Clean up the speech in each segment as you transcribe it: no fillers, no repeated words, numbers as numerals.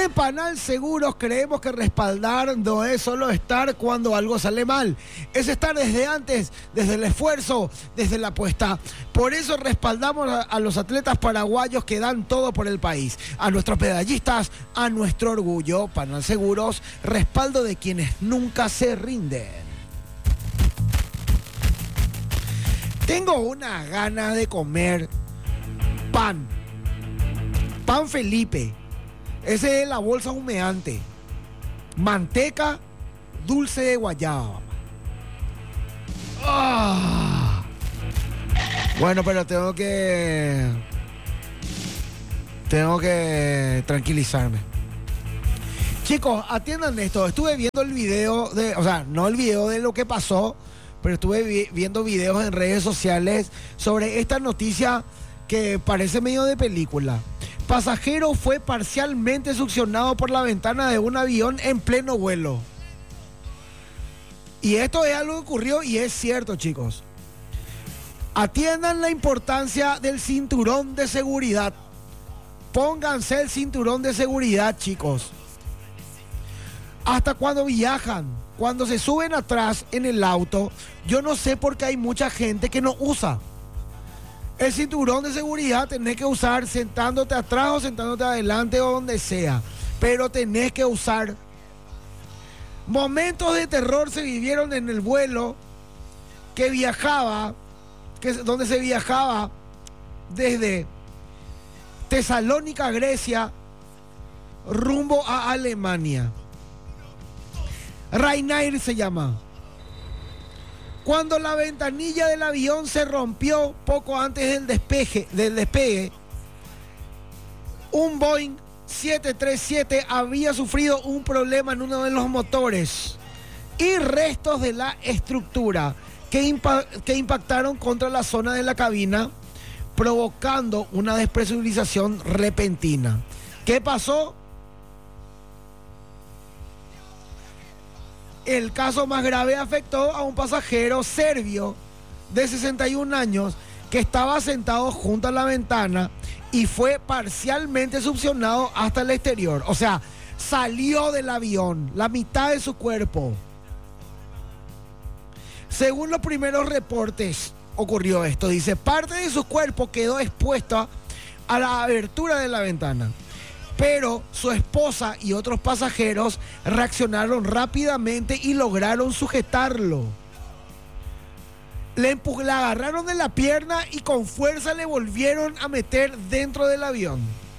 En Panal Seguros creemos que respaldar no es solo estar cuando algo sale mal, es estar desde antes, desde el esfuerzo, desde la apuesta. Por eso respaldamos a los atletas paraguayos que dan todo por el país, a nuestros medallistas, a nuestro orgullo. Panal Seguros, respaldo de quienes nunca se rinden. Tengo una gana de comer pan Felipe. Ese es la bolsa humeante. Manteca, dulce de guayaba. ¡Ah! Bueno, pero tengo que tranquilizarme. Chicos, atiendan esto. Estuve viendo el video no el video de lo que pasó, pero estuve viendo videos en redes sociales sobre esta noticia que parece medio de película. Pasajero fue parcialmente succionado por la ventana de un avión en pleno vuelo. Y esto es algo que ocurrió y es cierto, chicos. Atiendan la importancia del cinturón de seguridad. Pónganse el cinturón de seguridad, chicos. Hasta cuando viajan, cuando se suben atrás en el auto, yo no sé por qué hay mucha gente que no usa. El cinturón de seguridad tenés que usar sentándote atrás o sentándote adelante o donde sea. Pero tenés que usar. Momentos de terror se vivieron en el vuelo donde se viajaba desde Tesalónica, Grecia, rumbo a Alemania. Ryanair se llama. Cuando la ventanilla del avión se rompió poco antes del despegue, un Boeing 737 había sufrido un problema en uno de los motores y restos de la estructura que impactaron contra la zona de la cabina, provocando una despresurización repentina. ¿Qué pasó? El caso más grave afectó a un pasajero serbio de 61 años que estaba sentado junto a la ventana y fue parcialmente succionado hasta el exterior. O sea, salió del avión, la mitad de su cuerpo. Según los primeros reportes, ocurrió esto. Dice, parte de su cuerpo quedó expuesta a la abertura de la ventana. Pero su esposa y otros pasajeros reaccionaron rápidamente y lograron sujetarlo. Le agarraron de la pierna y con fuerza le volvieron a meter dentro del avión.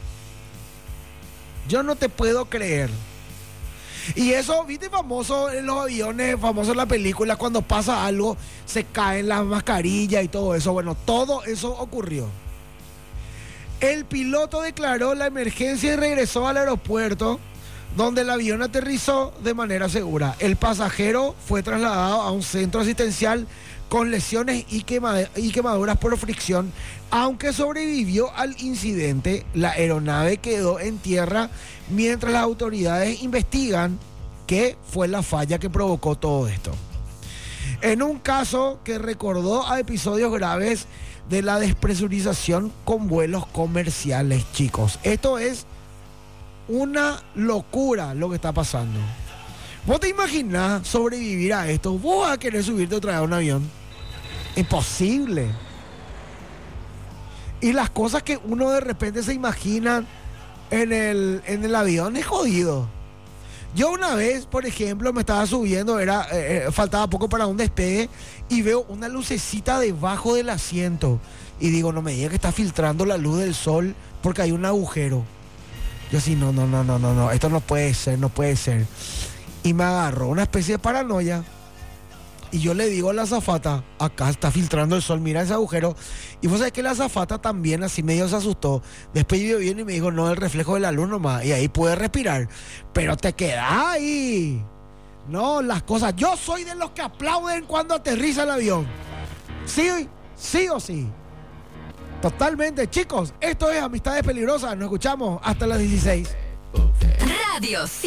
Yo no te puedo creer. Y eso, viste, famoso en los aviones, famoso en la película, cuando pasa algo, se caen las mascarillas y todo eso. Bueno, todo eso ocurrió. El piloto declaró la emergencia y regresó al aeropuerto, donde el avión aterrizó de manera segura. El pasajero fue trasladado a un centro asistencial con lesiones y quemaduras por fricción. Aunque sobrevivió al incidente, la aeronave quedó en tierra mientras las autoridades investigan qué fue la falla que provocó todo esto. En un caso que recordó a episodios graves de la despresurización con vuelos comerciales, chicos. Esto es una locura lo que está pasando. ¿Vos te imaginás sobrevivir a esto? ¿Vos vas a querer subirte otra vez a un avión? Imposible. Y las cosas que uno de repente se imagina en el avión es jodido. Yo una vez, por ejemplo, me estaba subiendo, faltaba poco para un despegue y veo una lucecita debajo del asiento y digo, no me diga que está filtrando la luz del sol porque hay un agujero. Yo así, no, esto no puede ser. Y me agarró una especie de paranoia y yo le digo a la azafata, acá está filtrando el sol, mira ese agujero. Y vos sabés que la azafata también así medio se asustó. Después yo viene y me dijo, no, el reflejo de la luz nomás. Y ahí pude respirar. Pero te quedás ahí. No, las cosas. Yo soy de los que aplauden cuando aterriza el avión. Sí o sí. Totalmente. Chicos, esto es Amistades Peligrosas. Nos escuchamos hasta las 16. Radio